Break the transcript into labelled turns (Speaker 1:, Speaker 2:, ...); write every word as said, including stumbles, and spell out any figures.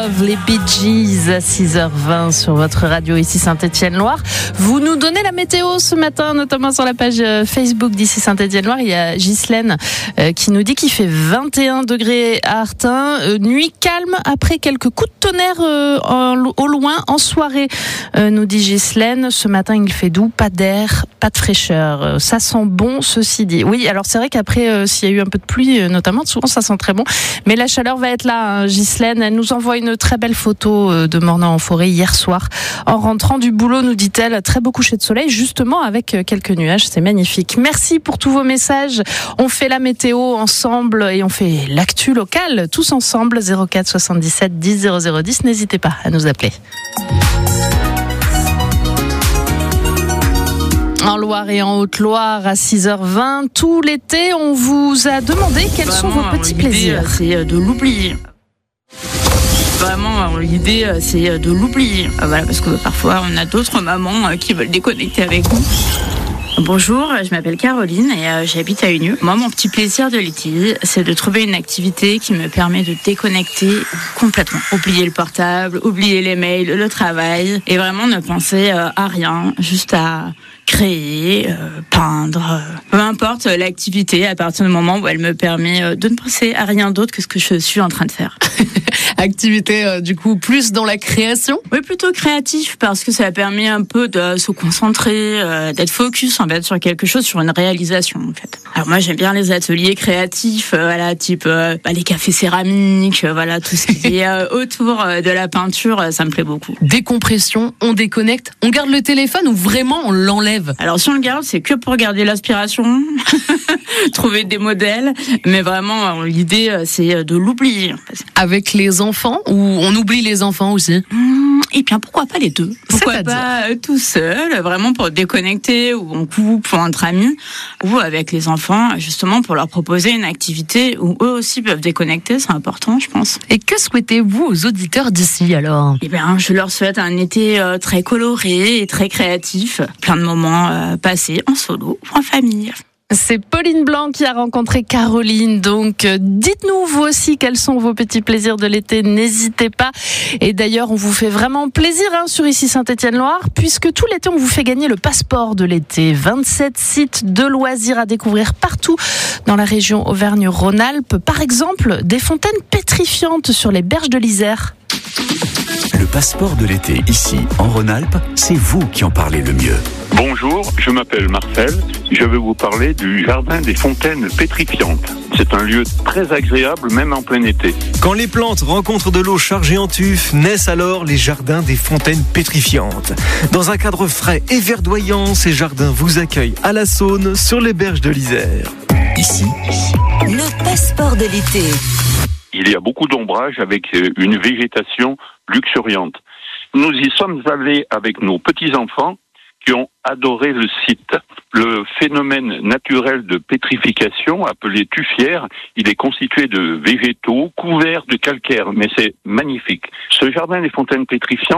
Speaker 1: Love, les Bee Gees à six heures vingt sur votre radio ici Saint-Étienne-Loire. Vous nous donnez la météo ce matin, notamment sur la page Facebook d'ici Saint-Étienne-Loire. Il y a Ghislaine euh, qui nous dit qu'il fait vingt et un degrés à Artin. Euh, nuit calme après quelques coups de tonnerre euh, en, au loin en soirée, euh, nous dit Ghislaine. Ce matin, il fait doux, pas d'air, pas de fraîcheur. Euh, ça sent bon, ceci dit. Oui, alors c'est vrai qu'après, euh, s'il y a eu un peu de pluie, euh, notamment, souvent ça sent très bon. Mais la chaleur va être là, hein, Ghislaine. Elle nous envoie une très belle photo euh, de Mornan en forêt hier soir. En rentrant du boulot, nous dit-elle, très beau coucher de soleil, justement avec euh, quelques nuages. C'est magnifique. Merci pour tous vos messages. On fait la météo ensemble et on fait l'actu locale tous ensemble. zéro quatre soixante-dix-sept dix zéro zéro dix. N'hésitez pas à nous appeler. En Loire et en Haute-Loire à six heures vingt, tout l'été, on vous a demandé quels Vraiment, sont vos petits plaisirs.
Speaker 2: C'est de l'oublier. Vraiment, l'idée, c'est de l'oublier. Voilà, parce que parfois, on a d'autres mamans qui veulent déconnecter avec nous. Bonjour, je m'appelle Caroline et euh, j'habite à Unieux. Moi, mon petit plaisir de l'été, c'est de trouver une activité qui me permet de déconnecter complètement. Oublier le portable, oublier les mails, le travail et vraiment ne penser euh, à rien, juste à créer, euh, peindre, euh, peu importe l'activité à partir du moment où elle me permet euh, de ne penser à rien d'autre que ce que je suis en train de faire.
Speaker 1: Activité euh, du coup plus dans la création ?
Speaker 2: Oui, plutôt créatif parce que ça permet un peu de se concentrer, euh, d'être focus en fait sur quelque chose, sur une réalisation en fait. Alors moi j'aime bien les ateliers créatifs, euh, voilà type euh, bah, les cafés céramiques, euh, voilà tout ce qui est euh, autour euh, de la peinture, euh, ça me plaît beaucoup.
Speaker 1: Décompression, on déconnecte, on garde le téléphone ou vraiment on l'enlève ?
Speaker 2: Alors si on le garde, c'est que pour garder l'aspiration, trouver des modèles, mais vraiment l'idée c'est de l'oublier.
Speaker 1: Avec les enfants ou on oublie les enfants aussi ?
Speaker 2: mmh, Et bien pourquoi pas les deux ? Pourquoi pas euh, tout seul, vraiment pour déconnecter ou en couple ou entre amis, ou avec les enfants justement pour leur proposer une activité où eux aussi peuvent déconnecter, c'est important je pense.
Speaker 1: Et que souhaitez-vous aux auditeurs d'ici alors ?
Speaker 2: Eh bien je leur souhaite un été euh, très coloré et très créatif, plein de moments euh, passés en solo ou en famille.
Speaker 1: C'est Pauline Blanc qui a rencontré Caroline. Donc, dites-nous vous aussi quels sont vos petits plaisirs de l'été. N'hésitez pas. Et d'ailleurs, on vous fait vraiment plaisir hein, sur ici Saint-Étienne-Loire, puisque tout l'été, on vous fait gagner le passeport de l'été. vingt-sept sites de loisirs à découvrir partout dans la région Auvergne-Rhône-Alpes. Par exemple, des fontaines pétrifiantes sur les berges de l'Isère.
Speaker 3: Le passeport de l'été ici en Rhône-Alpes, c'est vous qui en parlez le mieux.
Speaker 4: Bonjour, je m'appelle Marcel. Je vais vous parler du jardin des fontaines pétrifiantes. C'est un lieu très agréable, même en plein été.
Speaker 5: Quand les plantes rencontrent de l'eau chargée en tuf, naissent alors les jardins des fontaines pétrifiantes. Dans un cadre frais et verdoyant, ces jardins vous accueillent à la Saône, sur les berges de l'Isère.
Speaker 3: Ici,
Speaker 6: le passeport de l'été.
Speaker 4: Il y a beaucoup d'ombrage avec une végétation luxuriante. Nous y sommes allés avec nos petits-enfants qui ont adoré le site. Le phénomène naturel de pétrification, appelé tufière, il est constitué de végétaux couverts de calcaire, mais c'est magnifique. Ce jardin des fontaines pétrifiantes